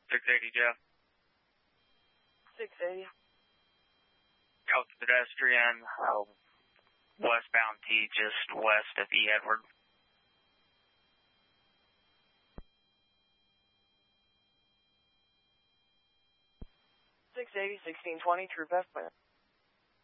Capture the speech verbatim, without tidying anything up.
six eighty, Jeff. six eighty. Out to pedestrian, uh, westbound T, just west of E. Edward. six eighty, sixteen twenty, Troop F, plan.